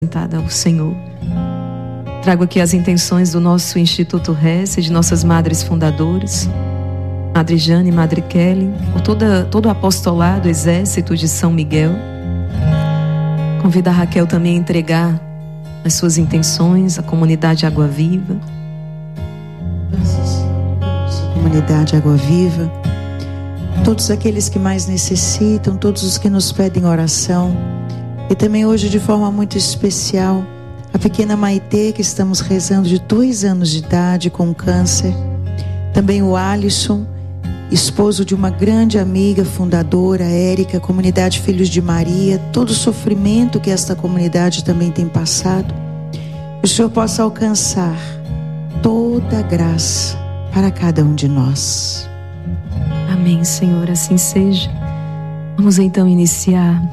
apresentada ao Senhor. Trago aqui as intenções do nosso Instituto Hesed, de nossas madres fundadoras, Madre Jane e Madre Kelly, por todo o apostolado, exército de São Miguel. Convido a Raquel também a entregar as suas intenções, a comunidade Água Viva. Comunidade Água Viva, todos aqueles que mais necessitam, todos os que nos pedem oração, e também hoje de forma muito especial a pequena Maitê, que estamos rezando, de 2 anos de idade, com câncer. Também o Alisson, esposo de uma grande amiga fundadora, Érica, comunidade Filhos de Maria, todo o sofrimento que esta comunidade também tem passado. Que o Senhor possa alcançar toda a graça para cada um de nós. Amém, Senhor, assim seja. Vamos então iniciar.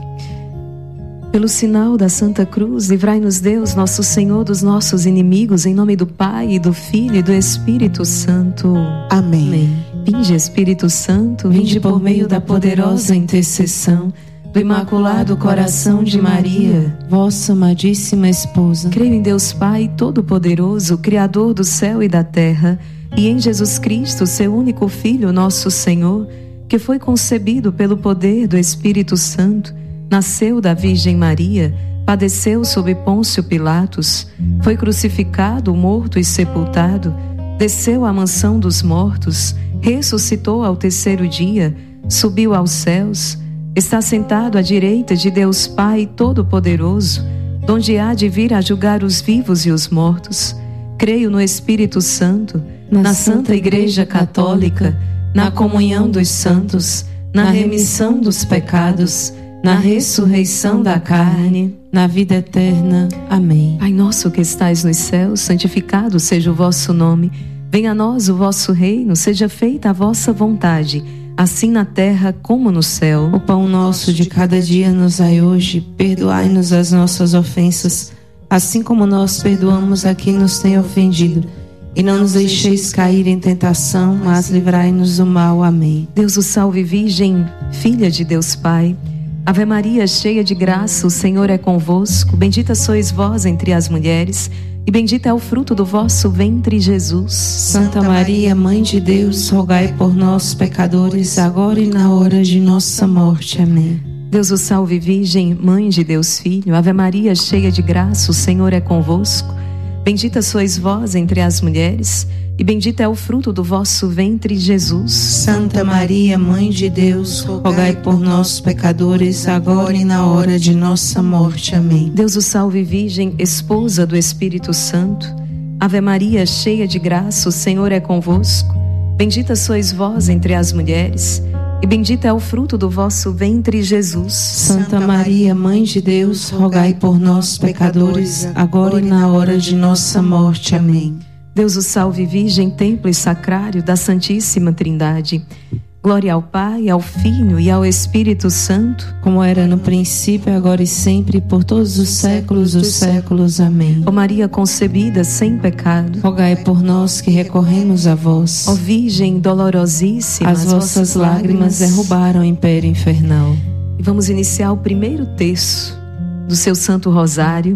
Pelo sinal da Santa Cruz, livrai-nos Deus, nosso Senhor, dos nossos inimigos, em nome do Pai, e do Filho e do Espírito Santo. Amém. Amém. Vinde, Espírito Santo, vinde por meio da poderosa intercessão do Imaculado Coração de Maria, vossa amadíssima esposa. Creio em Deus Pai Todo-Poderoso, Criador do céu e da terra, e em Jesus Cristo, seu único Filho, nosso Senhor, que foi concebido pelo poder do Espírito Santo, nasceu da Virgem Maria, padeceu sob Pôncio Pilatos, foi crucificado, morto e sepultado, desceu à mansão dos mortos, ressuscitou ao 3º dia, subiu aos céus, está sentado à direita de Deus Pai Todo-Poderoso, donde há de vir a julgar os vivos e os mortos. Creio no Espírito Santo, na Santa Igreja Católica, na comunhão dos santos, na remissão dos pecados, na ressurreição da carne, na vida eterna. Amém. Pai nosso que estais nos céus, santificado seja o vosso nome. Venha a nós o vosso reino, seja feita a vossa vontade, assim na terra como no céu. O pão nosso de cada dia nos dai hoje, perdoai-nos as nossas ofensas, assim como nós perdoamos a quem nos tem ofendido. E não nos deixeis cair em tentação, mas livrai-nos do mal. Amém. Deus o salve, Virgem, filha de Deus Pai. Ave Maria, cheia de graça, o Senhor é convosco. Bendita sois vós entre as mulheres, e bendito é o fruto do vosso ventre, Jesus. Santa Maria, Mãe de Deus, rogai por nós, pecadores, agora e na hora de nossa morte. Amém. Deus o salve, Virgem, Mãe de Deus Filho. Ave Maria, cheia de graça, o Senhor é convosco. Bendita sois vós entre as mulheres, e bendito é o fruto do vosso ventre, Jesus. Santa Maria, Mãe de Deus, rogai por nós, pecadores, agora e na hora de nossa morte. Amém. Deus o salve, Virgem, esposa do Espírito Santo. Ave Maria, cheia de graça, o Senhor é convosco. Bendita sois vós entre as mulheres, e bendito é o fruto do vosso ventre, Jesus. Santa Maria, Mãe de Deus, rogai por nós, pecadores, agora e na hora de nossa morte. Amém. Deus o salve, Virgem, templo e sacrário da Santíssima Trindade. Glória ao Pai, ao Filho e ao Espírito Santo, como era no princípio, agora e sempre, por todos os séculos dos séculos. Amém. Ó Maria concebida sem pecado, rogai por nós que recorremos a vós. Ó Virgem dolorosíssima, as vossas lágrimas derrubaram o império infernal. E vamos iniciar o primeiro terço do seu Santo Rosário.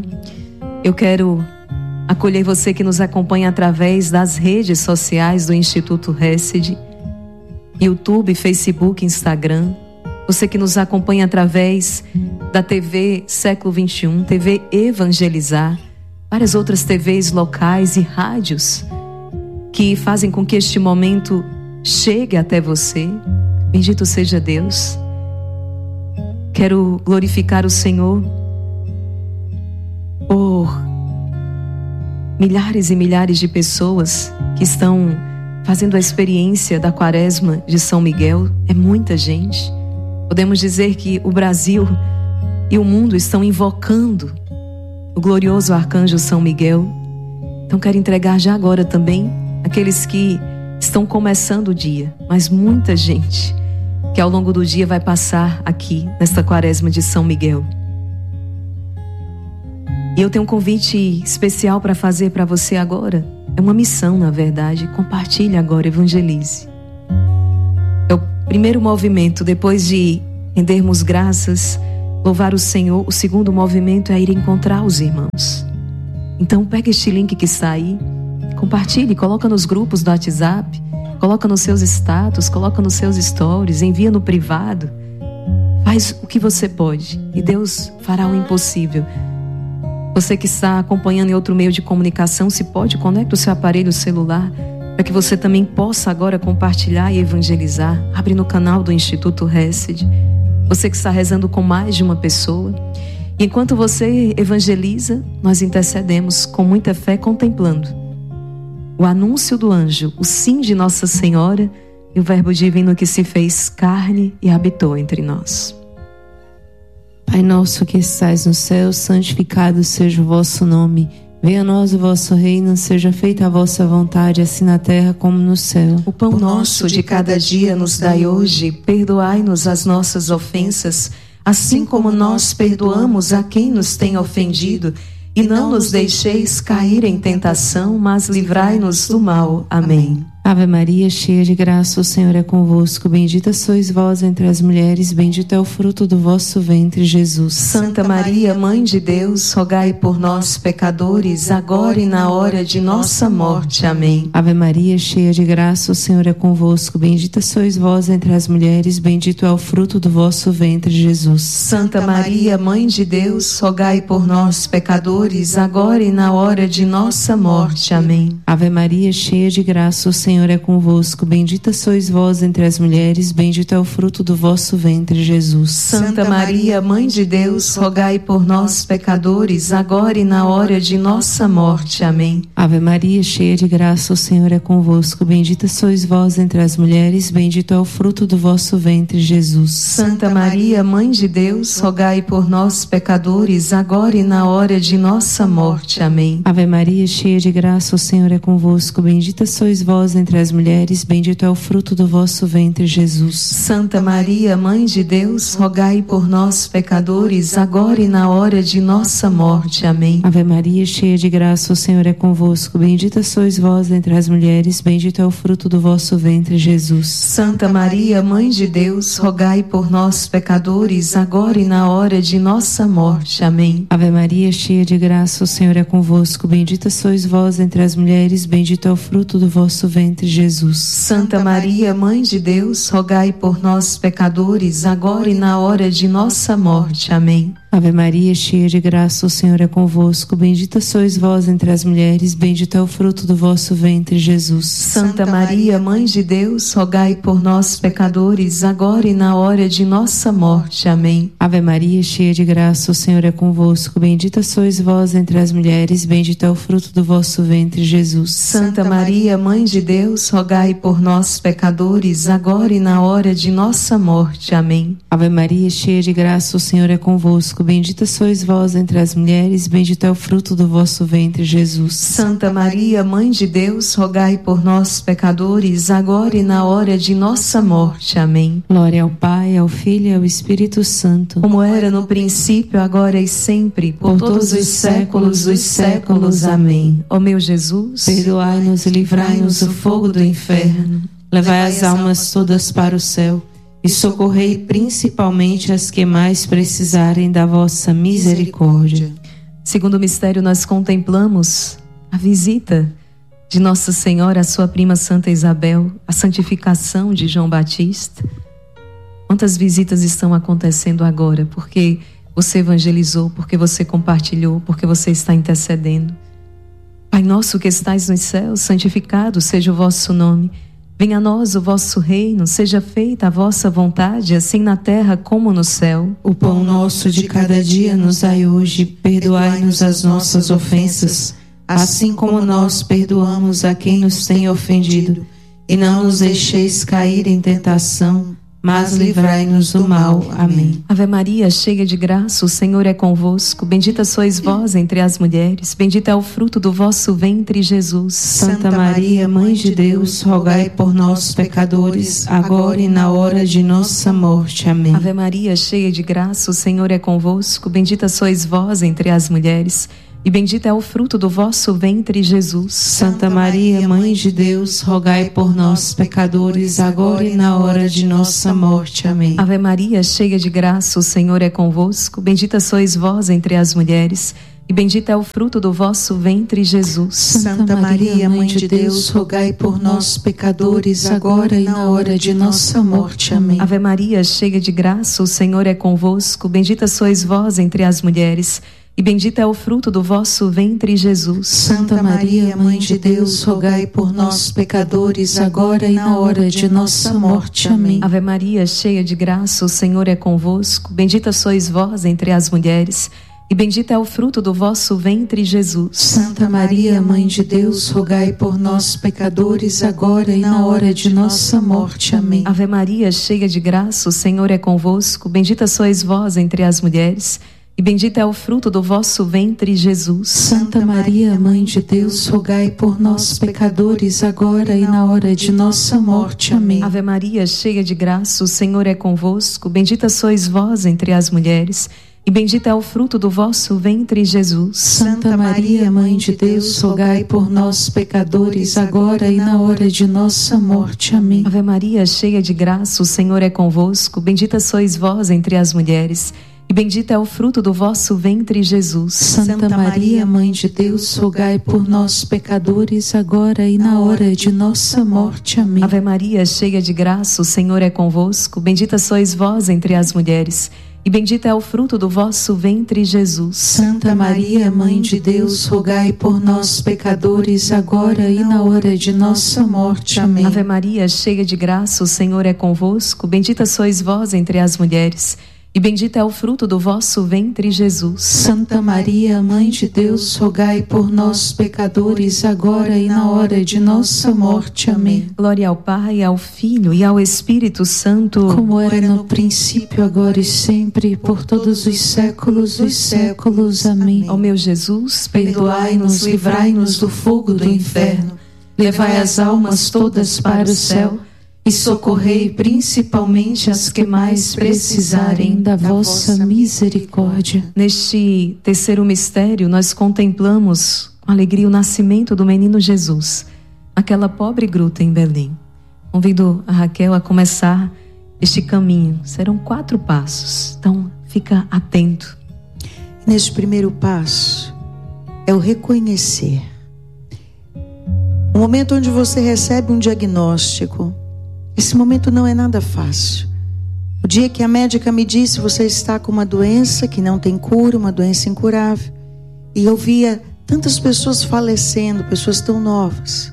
Eu quero acolher você que nos acompanha através das redes sociais do Instituto Hesed, YouTube, Facebook, Instagram. Você que nos acompanha através da TV Século XXI, TV Evangelizar, várias outras TVs locais e rádios que fazem com que este momento chegue até você. Bendito seja Deus. Quero glorificar o Senhor por milhares e milhares de pessoas que estão fazendo a experiência da Quaresma de São Miguel. É muita gente. Podemos dizer que o Brasil e o mundo estão invocando o glorioso arcanjo São Miguel. Então quero entregar já agora também aqueles que estão começando o dia, mas muita gente que ao longo do dia vai passar aqui nesta Quaresma de São Miguel. E eu tenho um convite especial para fazer para você agora. É uma missão, na verdade. Compartilhe agora, evangelize. É o primeiro movimento, depois de rendermos graças louvar o Senhor, o segundo movimento é ir encontrar os irmãos. Então pega este link que está aí, compartilhe, coloca nos grupos do WhatsApp, coloca nos seus status, coloca nos seus stories, envia no privado. Faz o que você pode e Deus fará o impossível. Você que está acompanhando em outro meio de comunicação, se pode, conecta o seu aparelho celular para que você também possa agora compartilhar e evangelizar. Abre no canal do Instituto Hesed. Você que está rezando com mais de uma pessoa. E enquanto você evangeliza, nós intercedemos com muita fé, contemplando o anúncio do anjo, o sim de Nossa Senhora e o Verbo divino que se fez carne e habitou entre nós. Pai nosso que estais no céu, santificado seja o vosso nome. Venha a nós o vosso reino, seja feita a vossa vontade, assim na terra como no céu. O pão nosso de cada dia nos dai hoje, perdoai-nos as nossas ofensas, assim como nós perdoamos a quem nos tem ofendido, e não nos deixeis cair em tentação, mas livrai-nos do mal. Amém. Ave Maria, cheia de graça, o Senhor é convosco. Bendita sois vós entre as mulheres, bendito é o fruto do vosso ventre, Jesus. Santa Maria, Mãe de Deus, rogai por nós, pecadores, agora e na hora de nossa morte. Amém. Ave Maria, cheia de graça, o Senhor é convosco. Bendita sois vós entre as mulheres, bendito é o fruto do vosso ventre, Jesus. Santa Maria, Mãe de Deus, rogai por nós, pecadores, agora e na hora de nossa morte. Amém. Ave Maria, cheia de graça, o Senhor é convosco. Bendita sois vós entre as mulheres, bendito é o fruto do vosso ventre, Jesus. Santa Maria, Mãe de Deus, rogai por nós, pecadores, agora e na hora de nossa morte. Amém. Ave Maria, cheia de graça, o Senhor é convosco. Bendita sois vós entre as mulheres, bendito é o fruto do vosso ventre, Jesus. Santa Maria, Mãe de Deus, rogai por nós, pecadores, agora e na hora de nossa morte. Amém. Ave Maria, cheia de graça, o Senhor é convosco. Bendita sois vós entre as mulheres, bendito é o fruto do vosso ventre, Jesus. Santa Maria, Mãe de Deus, rogai por nós, pecadores, agora e na hora de nossa morte. Amém. Ave Maria, cheia de graça, o Senhor é convosco. Bendita sois vós entre as mulheres, bendito é o fruto do vosso ventre, Jesus. Santa Maria, Mãe de Deus, rogai por nós, pecadores, agora e na hora de nossa morte. Amém. Ave Maria, cheia de graça, o Senhor é convosco. Bendita sois vós entre as mulheres, bendito é o fruto do vosso ventre, Jesus. Santa Maria, Mãe de Deus, rogai por nós, pecadores, agora e na hora de nossa morte. Amém. Ave Maria, cheia de graça, o Senhor é convosco. Bendita sois vós entre as mulheres, bendito é o fruto do vosso ventre, Jesus. Santa Maria, Mãe de Deus, rogai por nós, pecadores, agora e na hora de nossa morte. Amém. Ave Maria, cheia de graça, o Senhor é convosco. Bendita sois vós entre as mulheres, bendito é o fruto do vosso ventre, Jesus. Santa Maria, Mãe de Deus, rogai por nós, pecadores, agora e na hora de nossa morte. Amém. Ave Maria, cheia de graça, o Senhor é convosco. Bendita sois vós entre as mulheres, bendito é o fruto do vosso ventre, Jesus. Santa Maria, Mãe de Deus, rogai por nós, pecadores, agora e na hora de nossa morte. Amém. Glória ao Pai, ao Filho e ao Espírito Santo, como era no princípio, agora e sempre, por todos os séculos dos séculos. Amém. Ó meu Jesus, perdoai-nos e livrai-nos do fogo do inferno, levai as almas todas para o céu e socorrei principalmente as que mais precisarem da vossa misericórdia. Segundo mistério, nós contemplamos a visita de Nossa Senhora à sua prima Santa Isabel, a santificação de João Batista. Quantas visitas estão acontecendo agora? Porque você evangelizou, porque você compartilhou, porque você está intercedendo. Pai nosso que estais nos céus, santificado seja o vosso nome. Venha a nós o vosso reino, seja feita a vossa vontade, assim na terra como no céu. O pão nosso de cada dia nos dai hoje, perdoai-nos as nossas ofensas, assim como nós perdoamos a quem nos tem ofendido. E não nos deixeis cair em tentação, mas livrai-nos do mal. Amém. Ave Maria, cheia de graça, o Senhor é convosco. Bendita sois vós entre as mulheres, bendito é o fruto do vosso ventre, Jesus. Santa Maria, Mãe de Deus, rogai por nós, pecadores, agora e na hora de nossa morte. Amém. Ave Maria, cheia de graça, o Senhor é convosco. Bendita sois vós entre as mulheres, e bendito é o fruto do vosso ventre, Jesus. Santa Maria, Mãe de Deus, rogai por nós, pecadores, agora e na hora de nossa morte. Amém. Ave Maria, cheia de graça, o Senhor é convosco. Bendita sois vós entre as mulheres, e bendito é o fruto do vosso ventre, Jesus. Santa Maria, Mãe de Deus, rogai por nós, pecadores, agora e na hora de nossa morte. Amém. Ave Maria, cheia de graça, o Senhor é convosco. Bendita sois vós entre as mulheres, e bendito é o fruto do vosso ventre, Jesus. Santa Maria, Mãe de Deus, rogai por nós, pecadores, agora e na hora de nossa morte. Amém. Ave Maria, cheia de graça, o Senhor é convosco. Bendita sois vós entre as mulheres, e bendito é o fruto do vosso ventre, Jesus. Santa Maria, Mãe de Deus, rogai por nós, pecadores, agora e na hora de nossa morte. Amém. Ave Maria, cheia de graça, o Senhor é convosco. Bendita sois vós entre as mulheres, e bendito é o fruto do vosso ventre, Jesus. Santa Maria, Mãe de Deus, rogai por nós, pecadores, agora e na hora de nossa morte. Amém. Ave Maria, cheia de graça, o Senhor é convosco. Bendita sois vós entre as mulheres, e bendito é o fruto do vosso ventre, Jesus. Santa Maria, Mãe de Deus, rogai por nós, pecadores, agora e na hora de nossa morte. Amém. Ave Maria, cheia de graça, o Senhor é convosco. Bendita sois vós entre as mulheres, e bendito é o fruto do vosso ventre, Jesus. Santa Maria, Mãe de Deus, rogai por nós, pecadores, agora e na hora de nossa morte. Amém. Ave Maria, cheia de graça, o Senhor é convosco. Bendita sois vós entre as mulheres, e bendito é o fruto do vosso ventre, Jesus. Santa Maria, Mãe de Deus, rogai por nós, pecadores, agora e na hora de nossa morte. Amém. Ave Maria, cheia de graça, o Senhor é convosco. Bendita sois vós entre as mulheres, e bendito é o fruto do vosso ventre, Jesus. Santa Maria, Mãe de Deus, rogai por nós, pecadores, agora e na hora de nossa morte. Amém. Glória ao Pai, ao Filho e ao Espírito Santo, como era no princípio, agora e sempre, por todos os séculos dos séculos. Amém. Ó meu Jesus, perdoai-nos, livrai-nos do fogo do inferno, levai as almas todas para o céu, e socorrei principalmente as que mais precisarem da vossa misericórdia. Neste terceiro mistério, nós contemplamos com alegria o nascimento do menino Jesus, naquela pobre gruta em Belém. Convido a Raquel a começar este caminho. Serão 4 passos, então fica atento. Neste primeiro passo é o reconhecer. O momento onde você recebe um diagnóstico. Esse momento não é nada fácil. O dia que a médica me disse: você está com uma doença que não tem cura, uma doença incurável. E eu via tantas pessoas falecendo, pessoas tão novas.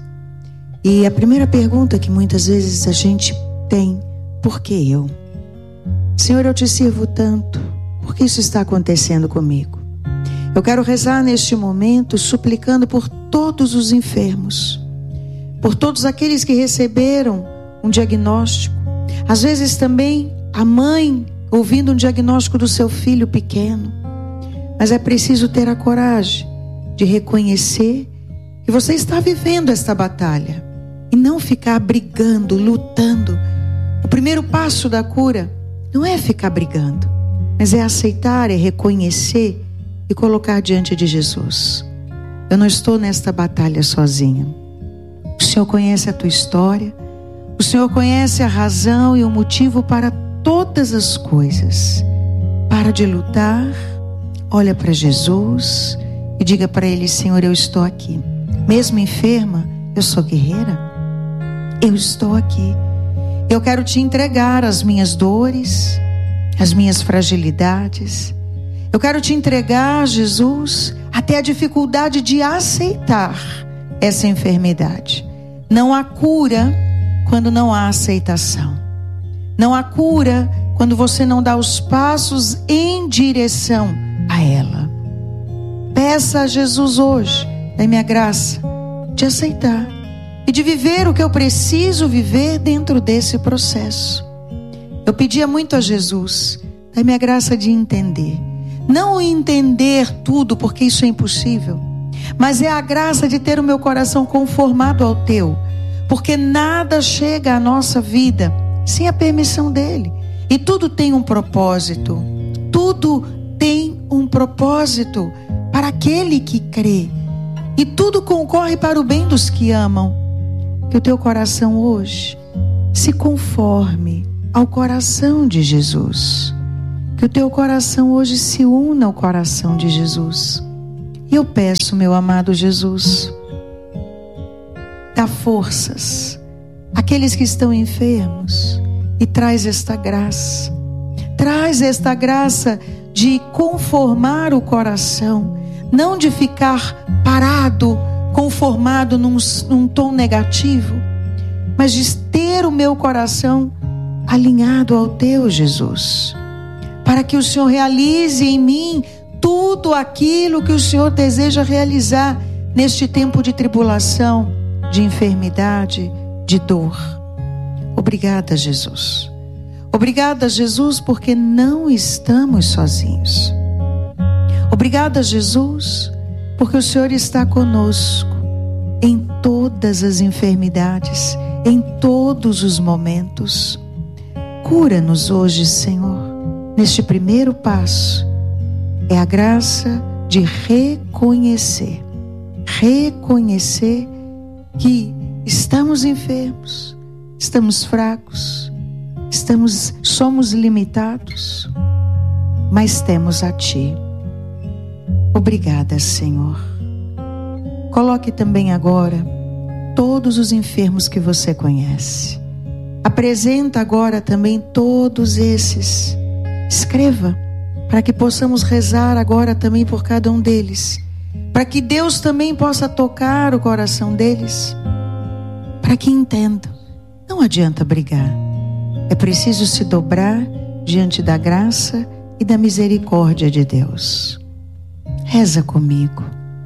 E a primeira pergunta que muitas vezes a gente tem: por que eu? Senhor, eu te sirvo tanto, por que isso está acontecendo comigo? Eu quero rezar neste momento suplicando por todos os enfermos, por todos aqueles que receberam um diagnóstico. Às vezes também a mãe ouvindo um diagnóstico do seu filho pequeno. Mas é preciso ter a coragem de reconhecer que você está vivendo esta batalha e não ficar brigando, lutando. O primeiro passo da cura não é ficar brigando, mas é aceitar, é reconhecer e colocar diante de Jesus. Eu não estou nesta batalha sozinho. O Senhor conhece a tua história. O Senhor conhece a razão e o motivo para todas as coisas. Para de lutar, olha para Jesus e diga para Ele: Senhor, eu estou aqui. Mesmo enferma, eu sou guerreira. Eu estou aqui. Eu quero te entregar as minhas dores, as minhas fragilidades. Eu quero te entregar, Jesus, até a dificuldade de aceitar essa enfermidade. Não há cura quando não há aceitação. Não há cura quando você não dá os passos em direção a ela. Peça a Jesus hoje, dai-me a graça de aceitar e de viver o que eu preciso viver dentro desse processo. Eu pedia muito a Jesus, dai-me a graça de entender. Não entender tudo, porque isso é impossível, mas é a graça de ter o meu coração conformado ao teu. Porque nada chega à nossa vida sem a permissão dele. E tudo tem um propósito. Tudo tem um propósito para aquele que crê. E tudo concorre para o bem dos que amam. Que o teu coração hoje se conforme ao coração de Jesus. Que o teu coração hoje se una ao coração de Jesus. E eu peço, meu amado Jesus, dá forças àqueles que estão enfermos e traz esta graça. Traz esta graça de conformar o coração, não de ficar parado, conformado num tom negativo, mas de ter o meu coração alinhado ao teu, Jesus, para que o Senhor realize em mim tudo aquilo que o Senhor deseja realizar neste tempo de tribulação, de enfermidade, de dor. Obrigada, Jesus. Obrigada, Jesus, porque não estamos sozinhos. Obrigada, Jesus, porque o Senhor está conosco em todas as enfermidades, em todos os momentos. Cura-nos hoje, Senhor. Neste primeiro passo é a graça de reconhecer que estamos enfermos, estamos fracos, somos limitados, mas temos a Ti. Obrigada, Senhor. Coloque também agora todos os enfermos que você conhece. Apresenta agora também todos esses. Escreva, para que possamos rezar agora também por cada um deles. Para que Deus também possa tocar o coração deles. Para que entendam. Não adianta brigar. É preciso se dobrar diante da graça e da misericórdia de Deus. Reza comigo.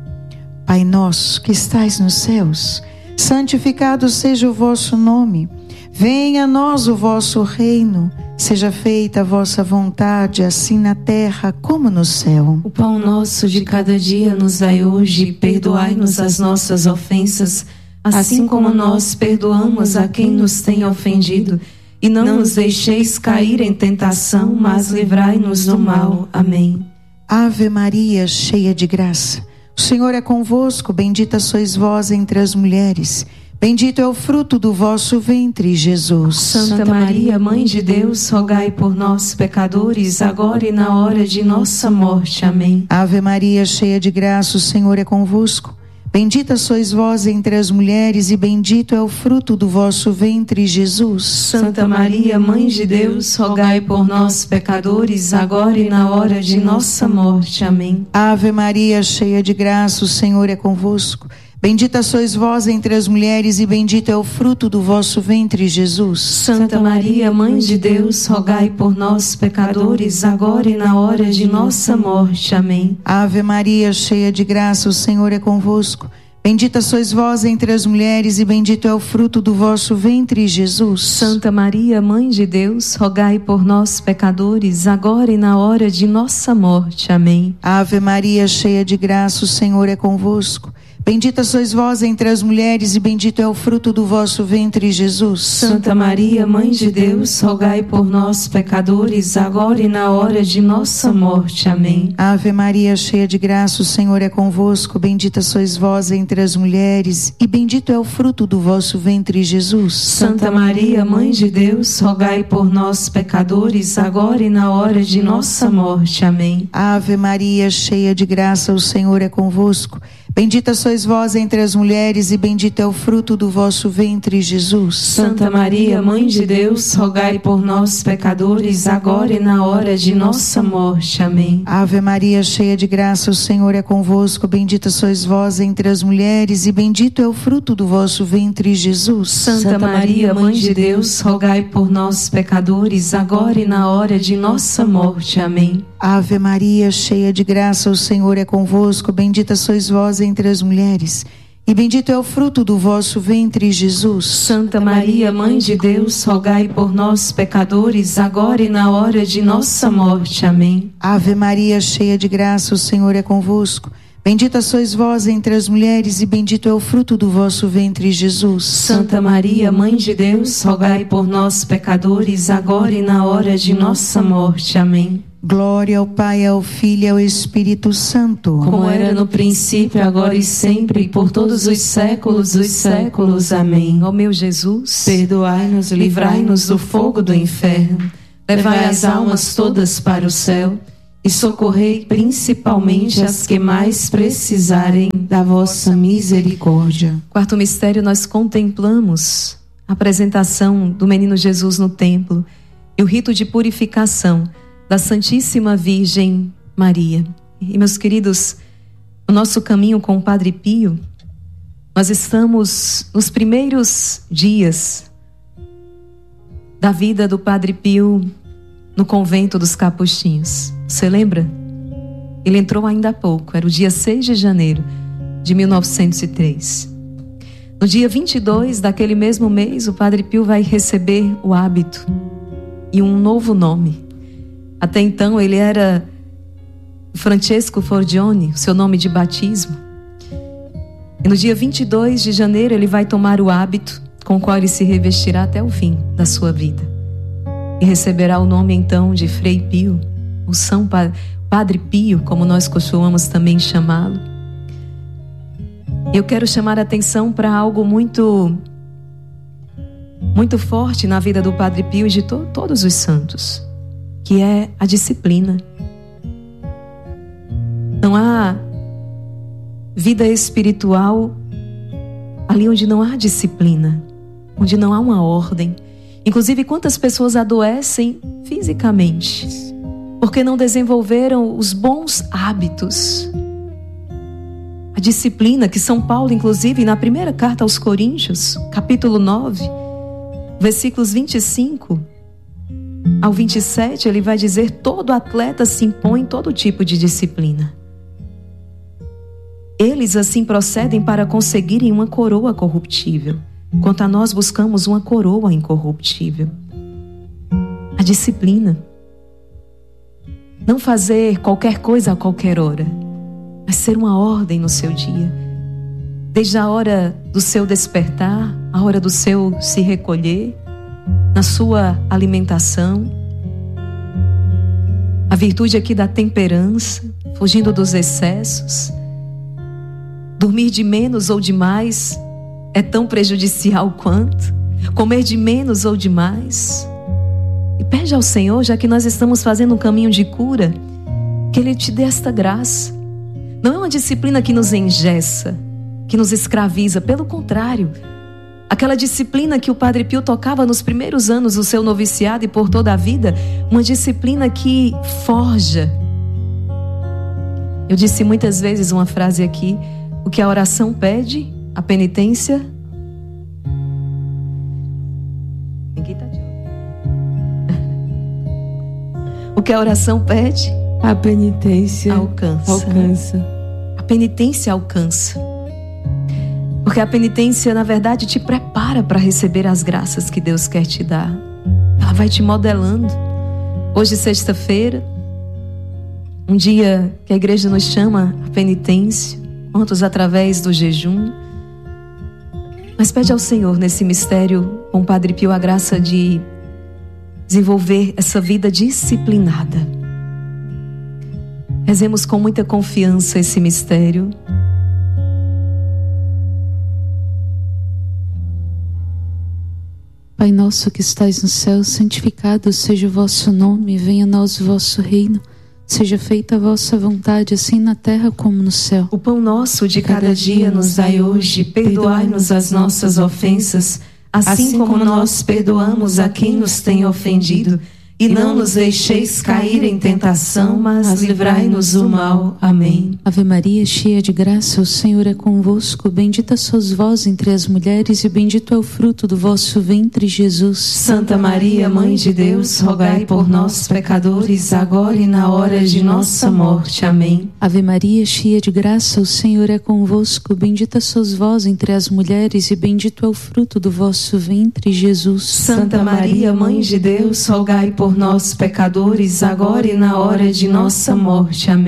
Pai nosso que estais nos céus, santificado seja o vosso nome. Venha a nós o vosso reino. Seja feita a vossa vontade, assim na terra como no céu. O pão nosso de cada dia nos dai hoje, perdoai-nos as nossas ofensas, assim como nós perdoamos a quem nos tem ofendido. E não nos deixeis cair em tentação, mas livrai-nos do mal. Amém. Ave Maria, cheia de graça, o Senhor é convosco, bendita sois vós entre as mulheres. Bendito é o fruto do vosso ventre, Jesus. Santa Maria, Mãe de Deus, rogai por nós, pecadores, agora e na hora de nossa morte. Amém. Ave Maria, cheia de graça, o Senhor é convosco. Bendita sois vós entre as mulheres e bendito é o fruto do vosso ventre, Jesus. Santa Maria, Mãe de Deus, rogai por nós, pecadores, agora e na hora de nossa morte. Amém. Ave Maria, cheia de graça, o Senhor é convosco. Bendita sois vós entre as mulheres e bendito é o fruto do vosso ventre, Jesus. Santa Maria, Mãe de Deus, rogai por nós, pecadores, agora e na hora de nossa morte. Amém. Ave Maria, cheia de graça, o Senhor é convosco. Bendita sois vós entre as mulheres e bendito é o fruto do vosso ventre, Jesus. Santa Maria, Mãe de Deus, rogai por nós, pecadores, agora e na hora de nossa morte. Amém. Ave Maria, cheia de graça, o Senhor é convosco. Bendita sois vós entre as mulheres e bendito é o fruto do vosso ventre, Jesus. Santa Maria, Mãe de Deus, rogai por nós, pecadores, agora e na hora de nossa morte. Amém. Ave Maria, cheia de graça, o Senhor é convosco. Bendita sois vós entre as mulheres e bendito é o fruto do vosso ventre, Jesus. Santa Maria, Mãe de Deus, rogai por nós, pecadores, agora e na hora de nossa morte. Amém. Ave Maria, cheia de graça, o Senhor é convosco. Bendita sois vós entre as mulheres e bendito é o fruto do vosso ventre, Jesus. Santa Maria, Mãe de Deus, rogai por nós, pecadores, agora e na hora de nossa morte. Amém. Ave Maria, cheia de graça, o Senhor é convosco. Bendita sois vós entre as mulheres e bendito é o fruto do vosso ventre, Jesus. Santa Maria, Mãe de Deus, rogai por nós, pecadores, agora e na hora de nossa morte. Amém. Ave Maria, cheia de graça, o Senhor é convosco. Bendita sois vós entre as mulheres e bendito é o fruto do vosso ventre, Jesus. Santa Maria, Mãe de Deus, rogai por nós, pecadores, agora e na hora de nossa morte. Amém. Ave Maria, cheia de graça, o Senhor é convosco. Bendita sois vós entre as mulheres e bendito é o fruto do vosso ventre, Jesus. Santa Maria, Mãe de Deus, rogai por nós, pecadores, agora e na hora de nossa morte. Amém. Glória ao Pai, ao Filho e ao Espírito Santo. Como era no princípio, agora e sempre, e por todos os séculos dos séculos. Amém. Ó meu Jesus, perdoai-nos, livrai-nos do fogo do inferno, levai as almas todas para o céu e socorrei principalmente as que mais precisarem da vossa misericórdia. Quarto mistério, nós contemplamos a apresentação do menino Jesus no templo e o rito de purificação da Santíssima Virgem Maria. E, meus queridos, no nosso caminho com o Padre Pio, nós estamos nos primeiros dias da vida do Padre Pio no convento dos Capuchinhos. Você lembra? Ele entrou ainda há pouco, era o dia 6 de janeiro de 1903. No dia 22 daquele mesmo mês, o Padre Pio vai receber o hábito e um novo nome. Até então ele era Francesco Forgione, seu nome de batismo. E no dia 22 de janeiro ele vai tomar o hábito com o qual ele se revestirá até o fim da sua vida. E receberá o nome então de Frei Pio, o São Padre Pio, como nós costumamos também chamá-lo. Eu quero chamar a atenção para algo muito forte na vida do Padre Pio e de todos os santos, que é a disciplina. Não há vida espiritual ali onde não há disciplina, onde não há uma ordem. Inclusive, quantas pessoas adoecem fisicamente porque não desenvolveram os bons hábitos. A disciplina que São Paulo, inclusive, na primeira carta aos Coríntios, capítulo 9, versículos 25 ao 27, ele vai dizer: todo atleta se impõe todo tipo de disciplina. Eles assim procedem para conseguirem uma coroa corruptível, quanto a nós buscamos uma coroa incorruptível. A disciplina. Não fazer qualquer coisa a qualquer hora, mas ser uma ordem no seu dia. Desde a hora do seu despertar, a hora do seu se recolher, na sua alimentação. A virtude aqui da temperança, fugindo dos excessos. Dormir de menos ou de mais é tão prejudicial quanto. Comer de menos ou de mais. E pede ao Senhor, já que nós estamos fazendo um caminho de cura, que Ele te dê esta graça. Não é uma disciplina que nos engessa, que nos escraviza. Pelo contrário, aquela disciplina que o Padre Pio tocava nos primeiros anos do seu noviciado e por toda a vida, uma disciplina que forja. Eu disse muitas vezes uma frase aqui: o que a oração pede, a penitência... Ninguém está de olho. O que a oração pede, a penitência alcança. A penitência alcança. Porque a penitência, na verdade, te prepara para receber as graças que Deus quer te dar. Ela vai te modelando. Hoje, sexta-feira, um dia que a igreja nos chama a penitência, quantos através do jejum. Mas pede ao Senhor, nesse mistério, com o Padre Pio, a graça de desenvolver essa vida disciplinada. Rezemos com muita confiança esse mistério. Pai nosso que estais no céu, santificado seja o vosso nome, venha a nós o vosso reino. Seja feita a vossa vontade, assim na terra como no céu. O pão nosso de cada dia nos dai hoje. Perdoai-nos as nossas ofensas, assim como nós perdoamos a quem nos tem ofendido. E não nos deixeis cair em tentação, mas livrai-nos do mal. Amém. Ave Maria, cheia de graça, o Senhor é convosco. Bendita sois vós entre as mulheres, e bendito é o fruto do vosso ventre, Jesus. Santa Maria, Mãe de Deus, rogai por nós, pecadores, agora e na hora de nossa morte. Amém. Ave Maria, cheia de graça, o Senhor é convosco. Bendita sois vós entre as mulheres, e bendito é o fruto do vosso ventre, Jesus. Santa Maria, Mãe de Deus, rogai por nós, pecadores, agora e na hora de nossa morte. Amém.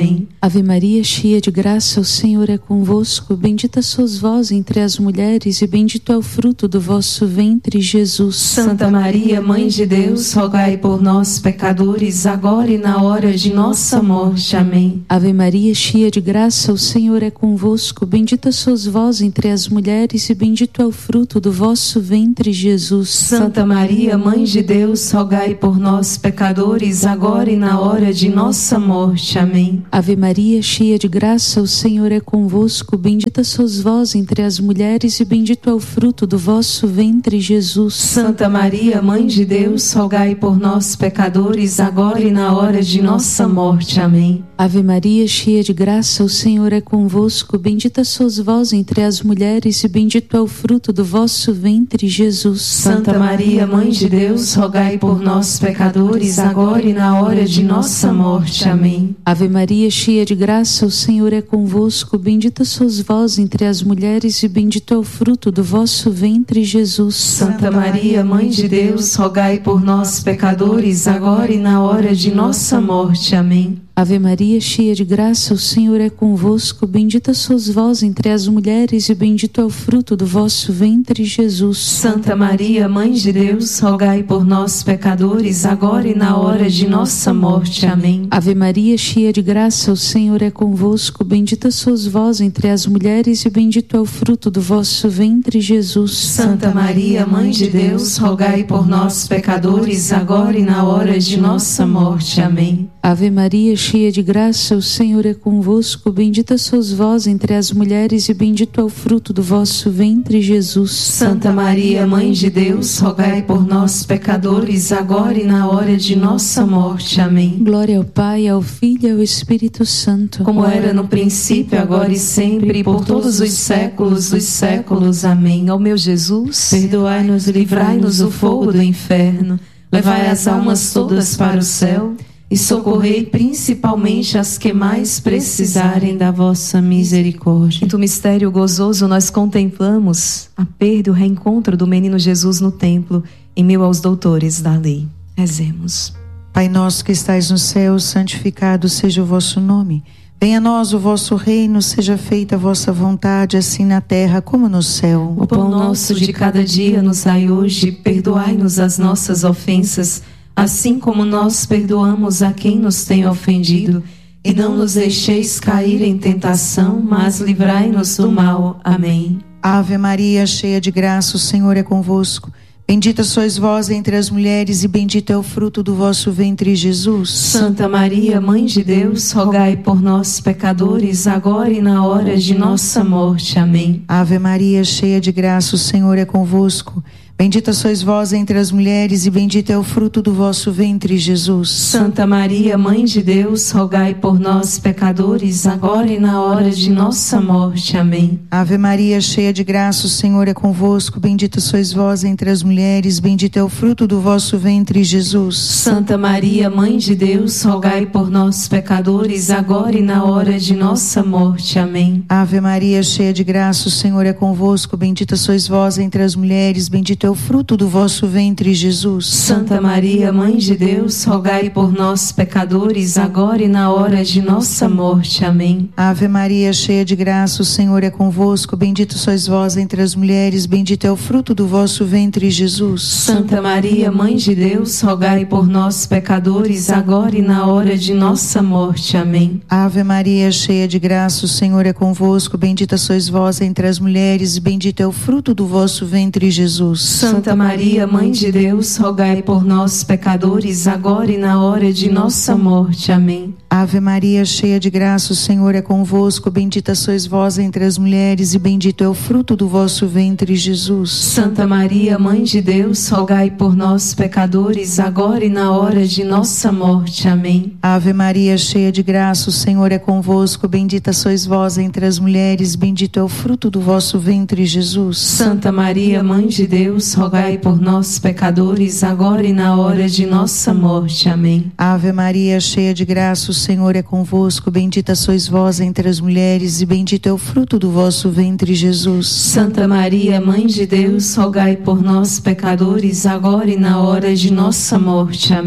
Ave Maria, cheia de graça, o Senhor é convosco. Bendita sois vós entre as mulheres e bendito é o fruto do vosso ventre, Jesus. Santa Maria, Mãe de Deus, rogai por nós, pecadores, agora e na hora de nossa morte. Amém. Ave Maria, cheia de graça, o Senhor é convosco. Bendita sois vós entre as mulheres e bendito é o fruto do vosso ventre, Jesus. Santa Maria, Mãe de Deus, rogai por nós, pecadores, agora e na hora de nossa morte. Amém. Ave Maria, cheia de graça, o Senhor é convosco. Bendita sois vós entre as mulheres e bendito é o fruto do vosso ventre, Jesus. Santa Maria, Mãe de Deus, rogai por nós, pecadores, agora e na hora de nossa morte. Amém. Ave Maria, cheia de graça, o Senhor é convosco. Bendita sois vós entre as mulheres e bendito é o fruto do vosso ventre, Jesus. Santa Maria, Mãe de Deus, rogai por nós, pecadores, agora e na hora de nossa morte. Amém. Ave Maria, cheia de graça, o Senhor é convosco. Bendita sois vós entre as mulheres e bendito é o fruto do vosso ventre, Jesus. Santa Maria, Mãe de Deus, rogai por nós, pecadores, agora e na hora de nossa morte. Amém. Ave Maria, cheia de graça, o Senhor é convosco. Bendita sois vós entre as mulheres e bendito é o fruto do vosso ventre, Jesus. Santa Maria, Mãe de Deus, rogai por nós, pecadores, agora e na hora de nossa morte. Amém. Ave Maria, cheia de graça, o Senhor é convosco. Bendita sois vós entre as mulheres e bendito é o fruto do vosso ventre, Jesus. Santa Maria, Mãe de Deus, rogai por nós, pecadores, agora e na hora de nossa morte. Amém. Ave Maria, cheia de graça, o Senhor é convosco. Bendita sois vós entre as mulheres e bendito é o fruto do vosso ventre, Jesus. Santa Maria, Mãe de Deus, rogai por nós, pecadores, agora e na hora de nossa morte. Amém. Glória ao Pai, ao Filho e ao Espírito Santo, como era no princípio, agora e sempre, e por todos os séculos dos séculos. Amém. Ó meu Jesus, perdoai-nos e livrai-nos do fogo do inferno, levai as almas todas para o céu e socorrei principalmente as que mais precisarem da vossa misericórdia. Quinto mistério gozoso, nós contemplamos a perda e o reencontro do menino Jesus no templo, em meio aos doutores da lei. Rezemos. Pai nosso que estais no céu, santificado seja o vosso nome. Venha a nós o vosso reino, seja feita a vossa vontade, assim na terra como no céu. O pão nosso de cada dia nos dai hoje, perdoai-nos as nossas ofensas, assim como nós perdoamos a quem nos tem ofendido. E não nos deixeis cair em tentação, mas livrai-nos do mal. Amém. Ave Maria, cheia de graça, o Senhor é convosco. Bendita sois vós entre as mulheres e bendito é o fruto do vosso ventre, Jesus. Santa Maria, Mãe de Deus, rogai por nós, pecadores, agora e na hora de nossa morte. Amém. Ave Maria, cheia de graça, o Senhor é convosco. Bendita sois vós entre as mulheres e bendito é o fruto do vosso ventre, Jesus. Santa Maria, Mãe de Deus, rogai por nós, pecadores, agora e na hora de nossa morte. Amém. Ave Maria, cheia de graça, o Senhor é convosco. Bendita sois vós entre as mulheres, bendito é o fruto do vosso ventre, Jesus. Santa Maria, Mãe de Deus, rogai por nós, pecadores, agora e na hora de nossa morte. Amém. Ave Maria, cheia de graça, o Senhor é convosco. Bendita sois vós entre as mulheres, bendito é o fruto do vosso ventre, Jesus. Santa Maria, Mãe de Deus, rogai por nós, pecadores, agora e na hora de nossa morte. Amém. Ave Maria, cheia de graça, o Senhor é convosco. Bendito sois vós entre as mulheres, bendito é o fruto do vosso ventre, Jesus. Santa Maria, Mãe de Deus, rogai por nós, pecadores, agora e na hora de nossa morte. Amém. Ave Maria, cheia de graça, o Senhor é convosco. Bendita sois vós entre as mulheres, bendito é o fruto do vosso ventre, Jesus. Santa Maria, Mãe de Deus, rogai por nós, pecadores, agora e na hora de nossa morte. Amém. Ave Maria, cheia de graça, o Senhor é convosco. Bendita sois vós entre as mulheres e bendito é o fruto do vosso ventre, Jesus. Santa Maria, Mãe de Deus, rogai por nós, pecadores, agora e na hora de nossa morte. Amém. Ave Maria, cheia de graça, o Senhor é convosco. Bendita sois vós entre as mulheres, bendito é o fruto do vosso ventre, Jesus. Santa Maria, Mãe de Deus, rogai por nós, pecadores, agora e na hora de nossa morte. Amém. Ave Maria, cheia de graça, o Senhor é convosco. Bendita sois vós entre as mulheres e bendito é o fruto do vosso ventre, Jesus. Santa Maria, Mãe de Deus, rogai por nós, pecadores, agora e na hora de nossa morte. Amém.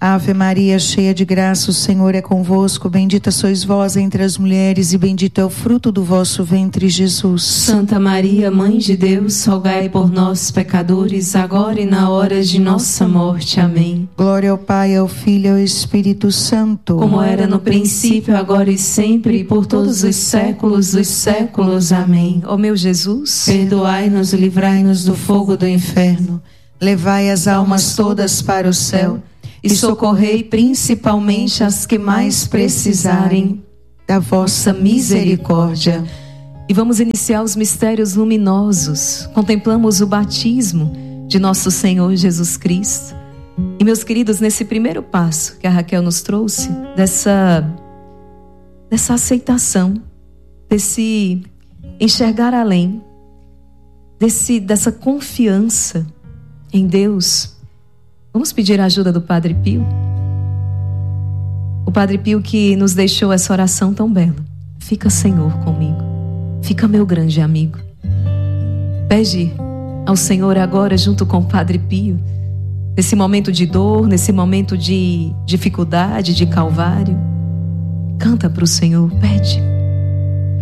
Ave Maria, cheia de graça, o Senhor é convosco. Bendita sois vós entre as mulheres e bendito é o fruto do vosso ventre, Jesus. Santa Maria, Mãe de Deus, rogai por nós, pecadores, agora e na hora de nossa morte. Amém. Glória ao Pai, ao Filho e ao Espírito Santo. Como era no princípio, agora e sempre, e por todos os séculos dos séculos. Amém. Ó meu Jesus, perdoai-nos e livrai-nos do fogo do inferno. Levai as almas todas para o céu e socorrei principalmente as que mais precisarem da vossa misericórdia. E vamos iniciar os mistérios luminosos. Contemplamos o batismo de nosso Senhor Jesus Cristo. E meus queridos, nesse primeiro passo que a Raquel nos trouxe, dessa aceitação, desse enxergar além, dessa confiança em Deus, vamos pedir a ajuda do Padre Pio? O Padre Pio que nos deixou essa oração tão bela. Fica, Senhor, comigo. Fica, meu grande amigo. Pede ao Senhor agora, junto com o Padre Pio, nesse momento de dor, nesse momento de dificuldade, de calvário. Canta para o Senhor, pede.